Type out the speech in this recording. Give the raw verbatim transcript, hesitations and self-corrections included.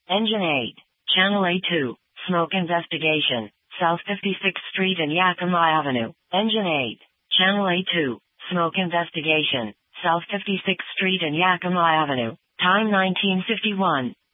Engine eight. Channel A two. Smoke investigation. South fifty-sixth Street and Yakima Avenue. Engine eight. Channel A two. Smoke investigation. South fifty-sixth Street and Yakima Avenue. Time nineteen fifty-one.